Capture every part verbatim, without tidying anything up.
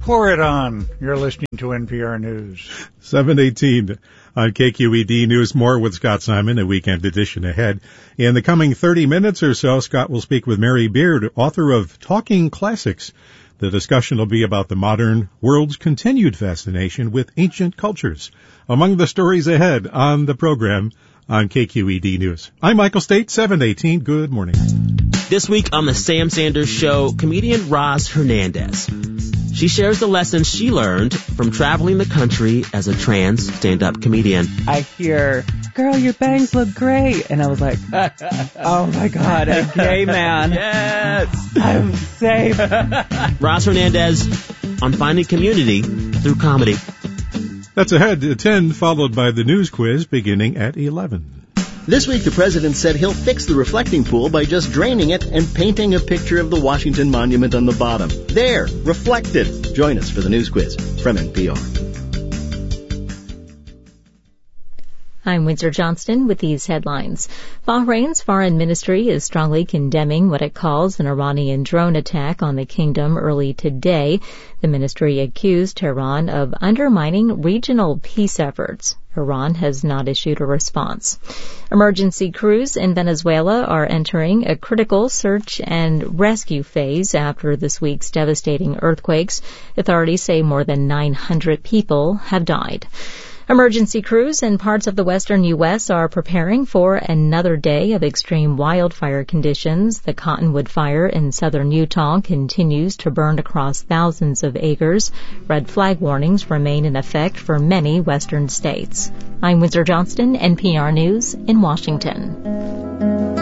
Pour it on. You're listening to N P R News. seven eighteen on K Q E D News. More with Scott Simon, a weekend edition ahead. In the coming thirty minutes or so, Scott will speak with Mary Beard, author of Talking Classics. The discussion will be about the modern world's continued fascination with ancient cultures. Among the stories ahead on the program on K Q E D News. I'm Michael State, seven eighteen. Good morning. This week on the Sam Sanders Show, comedian Roz Hernandez. She shares the lessons she learned from traveling the country as a trans stand-up comedian. I hear, girl, your bangs look great. And I was like, oh my God, a gay man. Yes! I'm safe. Roz Hernandez on finding community through comedy. That's ahead at ten, followed by the news quiz beginning at eleven. This week, the president said he'll fix the reflecting pool by just draining it and painting a picture of the Washington Monument on the bottom. There, reflected. Join us for the news quiz from N P R. I'm Windsor Johnston with these headlines. Bahrain's foreign ministry is strongly condemning what it calls an Iranian drone attack on the kingdom early today. The ministry accused Tehran of undermining regional peace efforts. Iran has not issued a response. Emergency crews in Venezuela are entering a critical search and rescue phase after this week's devastating earthquakes. Authorities say more than nine hundred people have died. Emergency crews in parts of the western U S are preparing for another day of extreme wildfire conditions. The Cottonwood Fire in southern Utah continues to burn across thousands of acres. Red flag warnings remain in effect for many western states. I'm Windsor Johnston, N P R News in Washington.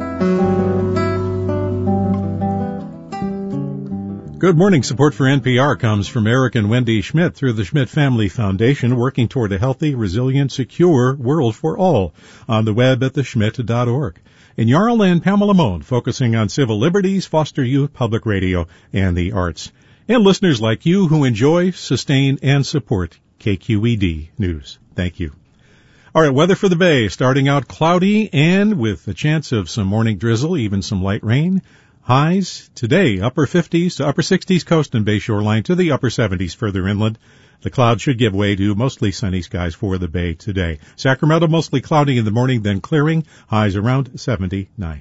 Good morning. Support for N P R comes from Eric and Wendy Schmidt through the Schmidt Family Foundation, working toward a healthy, resilient, secure world for all. On the web at the schmidt dot org. In Jarl and Pamela Moan, focusing on civil liberties, foster youth, public radio, and the arts. And listeners like you who enjoy, sustain, and support K Q E D News. Thank you. All right, weather for the Bay, starting out cloudy and with a chance of some morning drizzle, even some light rain. Highs today, upper fifties to upper sixties coast and bay shoreline to the upper seventies further inland. The clouds should give way to mostly sunny skies for the Bay today. Sacramento mostly cloudy in the morning, then clearing. Highs around seventy-nine.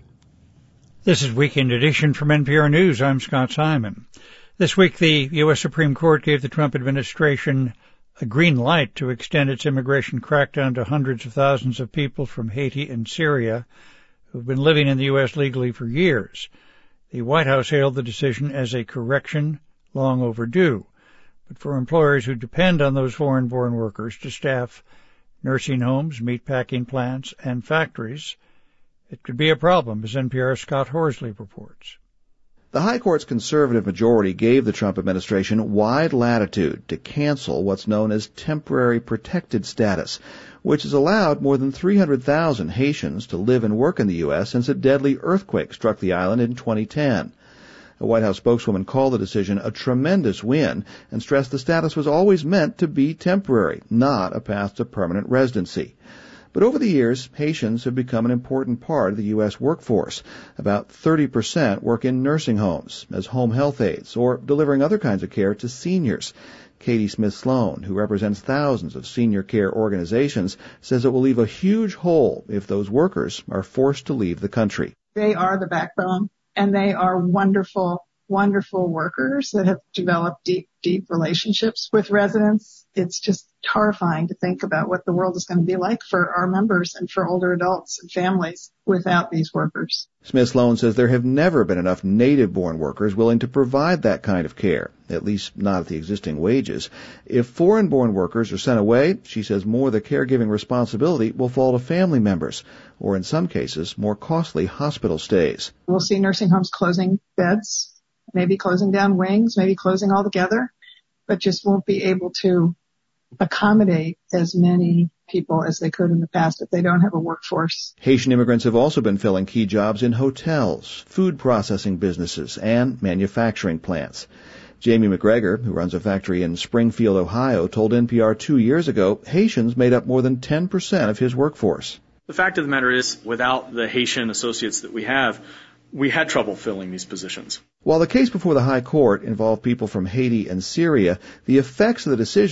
This is Weekend Edition from N P R News. I'm Scott Simon. This week, the U S Supreme Court gave the Trump administration a green light to extend its immigration crackdown to hundreds of thousands of people from Haiti and Syria who've been living in the U S legally for years. The White House hailed the decision as a correction long overdue. But for employers who depend on those foreign-born workers to staff nursing homes, meatpacking plants, and factories, it could be a problem, as N P R's Scott Horsley reports. The High Court's conservative majority gave the Trump administration wide latitude to cancel what's known as temporary protected status, which has allowed more than three hundred thousand Haitians to live and work in the U S since a deadly earthquake struck the island in twenty ten. A White House spokeswoman called the decision a tremendous win and stressed the status was always meant to be temporary, not a path to permanent residency. But over the years, Haitians have become an important part of the U S workforce. About thirty percent work in nursing homes as home health aides or delivering other kinds of care to seniors. Katie Smith-Sloan, who represents thousands of senior care organizations, says it will leave a huge hole if those workers are forced to leave the country. They are the backbone, and they are wonderful, wonderful workers that have developed deep, deep relationships with residents. It's just horrifying to think about what the world is going to be like for our members and for older adults and families without these workers. Smith-Sloan says there have never been enough native-born workers willing to provide that kind of care, at least not at the existing wages. If foreign-born workers are sent away, she says more of the caregiving responsibility will fall to family members, or in some cases, more costly hospital stays. We'll see nursing homes closing beds, maybe closing down wings, maybe closing altogether, but just won't be able to accommodate as many people as they could in the past if they don't have a workforce. Haitian immigrants have also been filling key jobs in hotels, food processing businesses, and manufacturing plants. Jamie McGregor, who runs a factory in Springfield, Ohio, told N P R two years ago Haitians made up more than ten percent of his workforce. The fact of the matter is, without the Haitian associates that we have, we had trouble filling these positions. While the case before the High Court involved people from Haiti and Syria, the effects of the decision